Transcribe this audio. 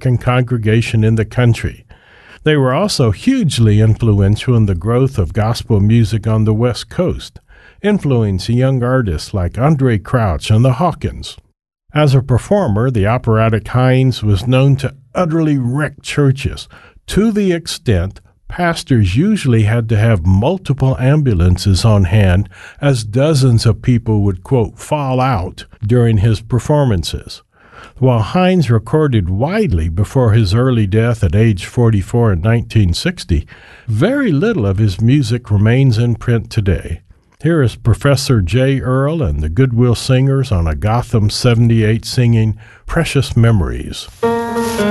American congregation in the country. They were also hugely influential in the growth of gospel music on the West Coast, influencing young artists like Andre Crouch and the Hawkins. As a performer, the operatic Hines was known to utterly wreck churches, to the extent pastors usually had to have multiple ambulances on hand as dozens of people would, quote, fall out during his performances. While Hines recorded widely before his early death at age 44 in 1960, very little of his music remains in print today. Here is Professor J. Earl and the Goodwill Singers on a Gotham 78 singing Precious Memories.